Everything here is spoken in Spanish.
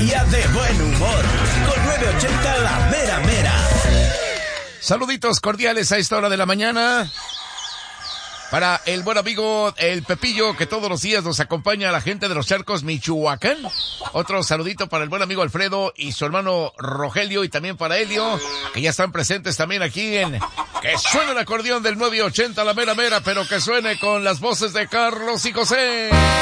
día de buen humor. Con 980 La Mera Mera. Saluditos cordiales a esta hora de la mañana. Para el buen amigo El Pepillo, que todos los días nos acompaña a la gente de Los Charcos, Michoacán. Otro saludito para el buen amigo Alfredo y su hermano Rogelio, y también para Helio, que ya están presentes también aquí en... Que suene el acordeón del 980 La Mera Mera, pero que suene con las voces de Carlos y José.